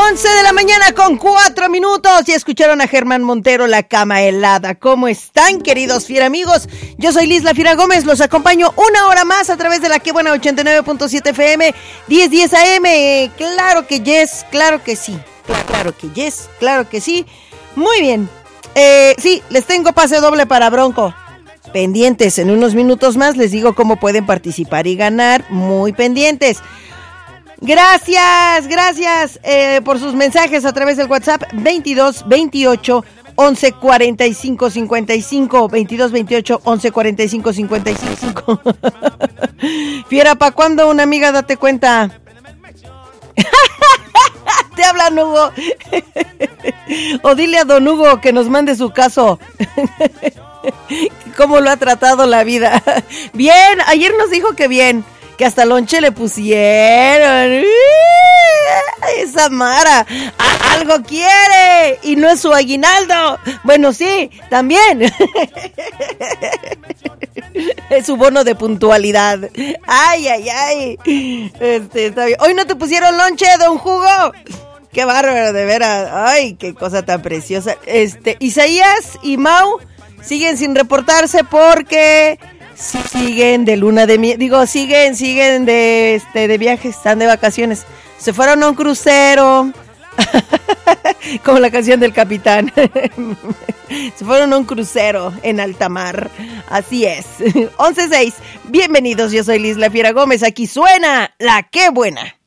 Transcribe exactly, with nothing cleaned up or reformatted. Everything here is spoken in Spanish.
once de la mañana con cuatro minutos. Ya escucharon a Germán Montero, La Cama Helada. ¿Cómo están, queridos fiera amigos? Yo soy Liz La Fiera Gómez. Los acompaño una hora más a través de la Que Buena ochenta y nueve punto siete F M, diez diez A M. Claro que yes, claro que sí. Claro, claro que yes, claro que sí. Muy bien. Eh, sí, les tengo pase doble para Bronco. Pendientes, en unos minutos más les digo cómo pueden participar y ganar. Muy pendientes. Gracias, gracias eh, por sus mensajes a través del WhatsApp veintidós veintiocho once cuarenta y cinco cincuenta y cinco, veintidós veintiocho once cuarenta y cinco cincuenta y cinco. Fiera, ¿pa' cuándo una amiga? Date cuenta. Te habla Hugo. O dile a don Hugo que nos mande su caso. ¿Cómo lo ha tratado la vida? Bien, ayer nos dijo que bien. Que hasta lonche le pusieron. Esa Mara a- algo quiere y no es su aguinaldo. Bueno, sí, también. Es su bono de puntualidad. Ay, ay, ay. Este, está bien. Hoy no te pusieron lonche, don Hugo. Qué bárbaro, de veras. Ay, qué cosa tan preciosa. Este, Isaías y Mau siguen sin reportarse porque siguen de luna de miel, digo, siguen, siguen de este de viajes, están de vacaciones. Se fueron a un crucero. Como la canción del capitán. Se fueron a un crucero en alta mar. Así es. once seis. Bienvenidos, yo soy Liz La Fiera Gómez. Aquí suena La Que Buena.